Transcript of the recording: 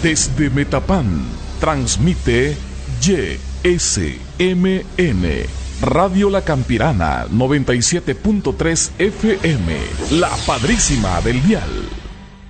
Desde Metapán, transmite YSMN, Radio La Campirana, 97.3 FM, la padrísima del dial.